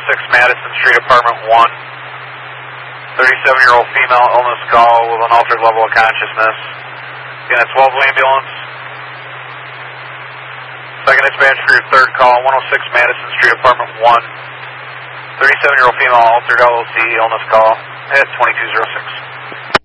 106 Madison Street, apartment 1. 37-year-old female, illness call with an altered level of consciousness. Again, it's 12 ambulance. Second dispatch for your third call, 106 Madison Street, apartment 1. 37-year-old female, altered LOC, illness call at 2206.